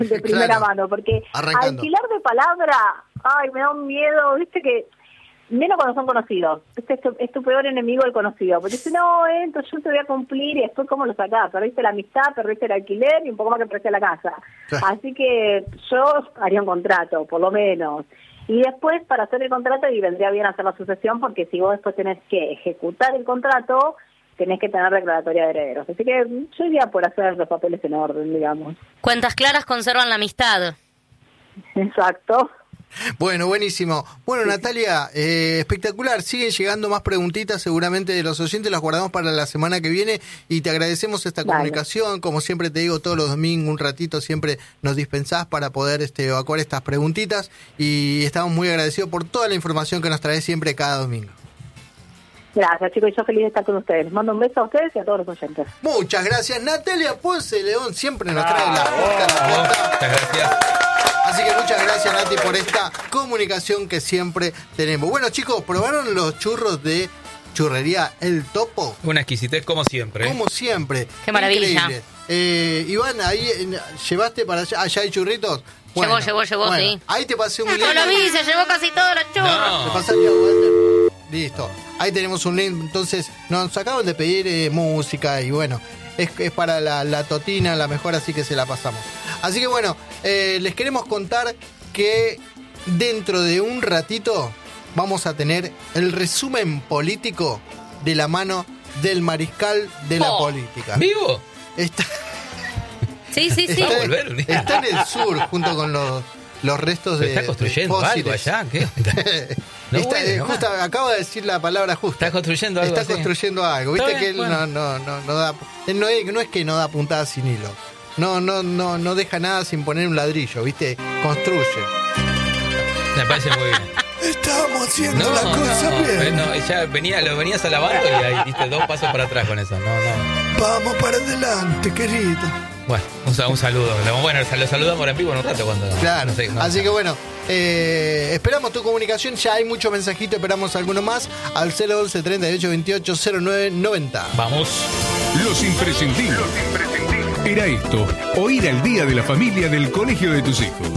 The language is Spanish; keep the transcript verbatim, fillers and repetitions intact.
de primera claro. mano, porque Arrancando. alquilar de palabra, ay, me da un miedo, viste que, menos cuando son conocidos, este es tu, es tu peor enemigo el conocido, porque dice, no, eh, entonces yo te voy a cumplir y después cómo lo sacás, perdiste la amistad, perdiste el alquiler y un poco más que perdiste la casa. Claro. Así que yo haría un contrato, por lo menos. Y después, para hacer el contrato, y vendría bien hacer la sucesión, porque si vos después tenés que ejecutar el contrato, tenés que tener declaratoria de herederos. Así que yo iría por hacer los papeles en orden, digamos. Cuentas claras conservan la amistad. Exacto. Bueno, buenísimo. Bueno, Natalia, eh, espectacular. Siguen llegando más preguntitas seguramente de los oyentes. Las guardamos para la semana que viene y te agradecemos esta Dale. comunicación. Como siempre te digo, todos los domingos un ratito siempre nos dispensás para poder este, evacuar estas preguntitas y estamos muy agradecidos por toda la información que nos traes siempre cada domingo. Gracias, chicos, y yo feliz de estar con ustedes. Les mando un beso a ustedes y a todos los oyentes. Muchas gracias. Natalia Ponce León siempre nos trae ah, la posta, la posta. Muchas gracias. Así que muchas gracias, Nati, por esta comunicación que siempre tenemos. Bueno, chicos, ¿probaron los churros de Churrería El Topo? Una exquisitez como siempre. Como siempre. Qué maravilla. Increíble. Eh, Iván, ahí eh, llevaste para allá, allá hay churritos. Bueno, llevó, llevó, llevó, bueno, sí. Ahí te pasé un no, link. No lo vi, se llevó casi todos los churros. No. Te pasaste a Wander. Listo. Ahí tenemos un link. Entonces, nos acaban de pedir eh, música y bueno, es, es para la, la totina, la mejor, así que se la pasamos. Así que bueno, eh, les queremos contar que dentro de un ratito vamos a tener el resumen político de la mano del mariscal de la oh, política. ¿Vivo? Está, sí, sí, sí. está, volver, está en el sur junto con los, los restos de ¿Está construyendo de algo allá? ¿Qué? No está, huele, no justo, acaba de decir la palabra justa. Está construyendo algo. Está así. construyendo algo. Viste bien, que él bueno. no, no, no, no da. Él no, es, no es que no da puntadas sin hilo. No, no, no, no deja nada sin poner un ladrillo, ¿viste? Construye. Me parece muy bien. Estamos haciendo No, la cosa no, bien. no, ya venía, lo venías alabando y ahí diste dos pasos para atrás con eso. No, no. Vamos para adelante, querido. Bueno, un, un saludo. Bueno, lo saludamos en vivo en un rato cuando. Claro. No sé, no, Así no. que bueno, eh, esperamos tu comunicación. Ya hay mucho mensajito, esperamos alguno más al cero once, treinta y ocho, veintiocho, cero nueve, noventa. Vamos. Los imprescindibles. Los imprescindibles. Era esto, o ir al día de la familia del colegio de tus hijos.